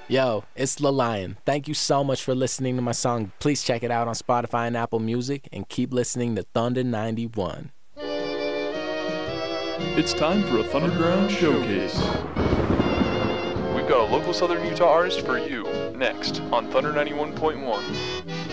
Yo, it's La Lion. Thank you so much for listening to my song. Please check it out on Spotify and Apple Music, and keep listening to Thunder 91. It's time for a Thunderground Showcase. We've got a local Southern Utah artist for you next on Thunder 91.1.